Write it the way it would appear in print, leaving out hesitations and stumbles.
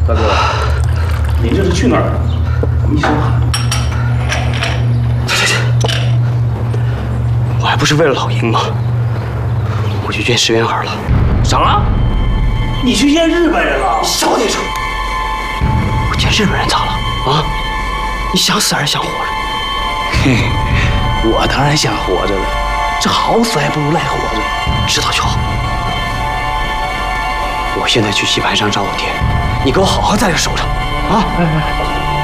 大哥，你这是去哪儿？一身汗。 去！我还不是为了老鹰吗？我去见石原儿了。 什么？你去见日本人了？ 你小点声！我见日本人咋了？啊？你想死还是想活着？ 嘿，我当然想活着了，这好死还不如赖活着。 知道就好。我现在去棋盘上找我爹，你给我好好在这守着，啊！